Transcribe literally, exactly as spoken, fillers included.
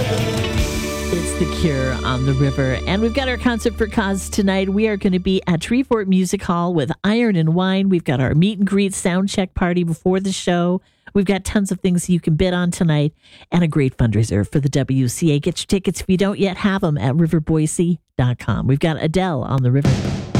It's The Cure on the River. And we've got our concert for cause tonight. We are going to be at Treefort Music Hall with Iron and Wine. We've got our meet and greet sound check party before the show. We've got tons of things you can bid on tonight and a great fundraiser for the W C A. Get your tickets if you don't yet have them at river boise dot com. We've got Adele on the River.